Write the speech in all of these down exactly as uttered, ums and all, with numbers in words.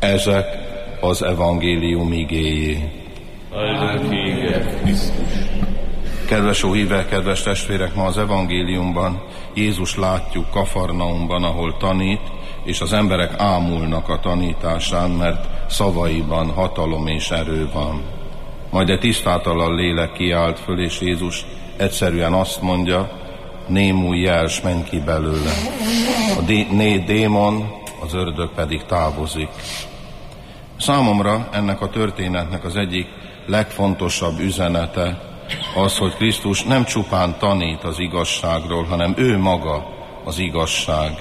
Ezek az evangélium igéjé. Kedves ó hívek, kedves testvérek, ma az evangéliumban Jézus látjuk Kafarnaumban, ahol tanít, és az emberek ámulnak a tanításán, mert szavaiban hatalom és erő van. Majd egy tisztátalan lélek kiált föl, és Jézus egyszerűen azt mondja, némulj el, s menj ki belőle. A dé- né- démon, az ördög pedig távozik. Számomra ennek a történetnek az egyik legfontosabb üzenete az, hogy Krisztus nem csupán tanít az igazságról, hanem ő maga az igazság,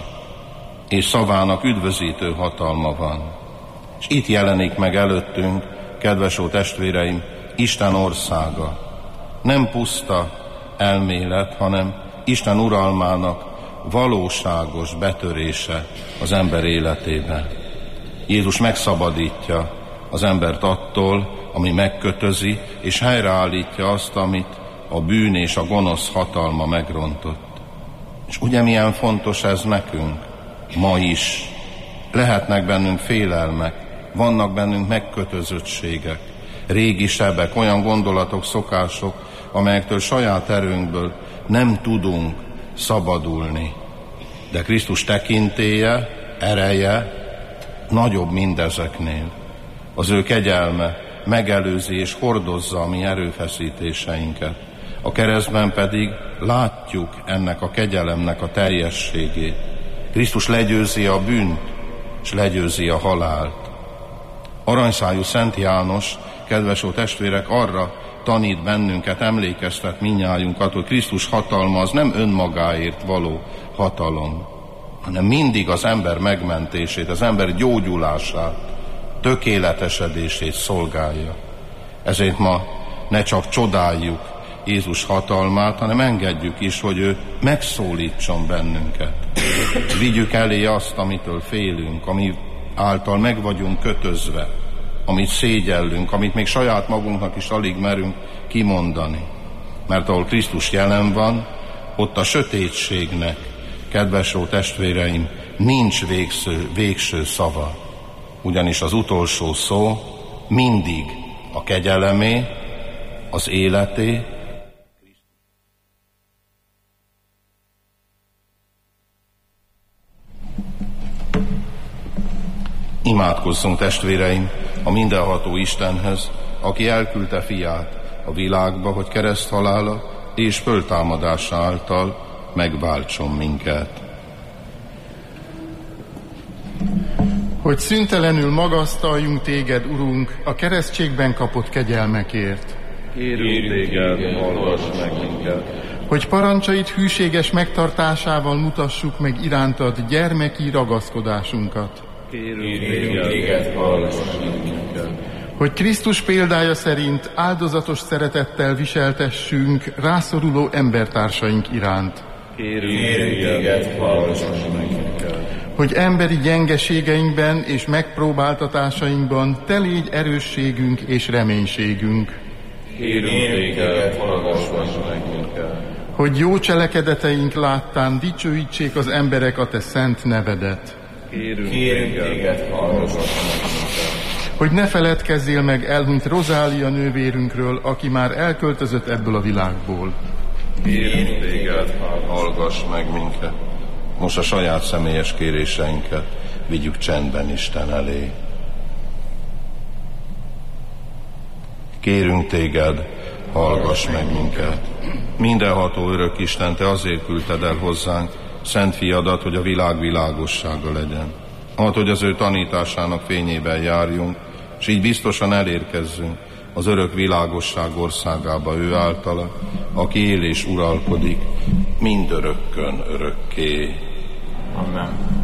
és szavának üdvözítő hatalma van. És itt jelenik meg előttünk, kedves ó testvéreim, Isten országa. Nem puszta elmélet, hanem Isten uralmának valóságos betörése az ember életében. Jézus megszabadítja az embert attól, ami megkötözi, és helyreállítja azt, amit a bűn és a gonosz hatalma megrontott. És ugye milyen fontos ez nekünk? Ma is. Lehetnek bennünk félelmek, vannak bennünk megkötözöttségek, régi sebek, olyan gondolatok, szokások, amelyektől saját erőnkből nem tudunk szabadulni. De Krisztus tekintélye, ereje nagyobb mindezeknél. Az ő kegyelme megelőzi és hordozza a mi erőfeszítéseinket. A keresztben pedig látjuk ennek a kegyelemnek a teljességét. Krisztus legyőzi a bűnt, és legyőzi a halált. Aranyszájú Szent János, kedves ó testvérek, arra tanít bennünket, emlékeztet mindnyájunkat, hogy Krisztus hatalma az nem önmagáért való hatalom, hanem mindig az ember megmentését, az ember gyógyulását, tökéletesedését szolgálja. Ezért ma ne csak csodáljuk Jézus hatalmát, hanem engedjük is, hogy ő megszólítson bennünket. Vigyük elé azt, amitől félünk, ami által meg vagyunk kötözve, amit szégyellünk, amit még saját magunknak is alig merünk kimondani. Mert ahol Krisztus jelen van, ott a sötétségnek, kedves ó testvéreim, nincs végső, végső szava. Ugyanis az utolsó szó mindig a kegyelemé, az életé. Imádkozzunk, testvéreim, a mindenható Istenhez, aki elküldte fiát a világba, hogy kereszthalála és föltámadása által megváltson minket. Hogy szüntelenül magasztaljunk téged, Urunk, a keresztségben kapott kegyelmekért. Kérünk téged, hallgass meg minket. Hogy parancsait hűséges megtartásával mutassuk meg irántad gyermeki ragaszkodásunkat. Kérünk téged, hallgass meg minket. Hogy Krisztus példája szerint áldozatos szeretettel viseltessünk rászoruló embertársaink iránt. Kérünk téged, hallgass meg minket. Hogy emberi gyengeségeinkben és megpróbáltatásainkban te légy erősségünk és reménységünk. Kérünk téged, hallgass meg minket. Hogy jó cselekedeteink láttán dicsőítsék az emberek a te szent nevedet. Kérünk téged, hallgass meg minket. Hogy ne feledkezzél meg elhunyt Rozália nővérünkről, aki már elköltözött ebből a világból. Kérünk téged, Hallgass meg minket. Most a saját személyes kéréseinket vigyük csendben Isten elé. Kérünk téged, hallgass meg minket. Mindenható örök Isten, te azért küldted el hozzánk szent fiadat, hogy a világ világossága legyen. Add, hogy az ő tanításának fényében járjunk, és így biztosan elérkezzünk az örök világosság országába ő általa, aki él és uralkodik mindörökkön örökké. Amen.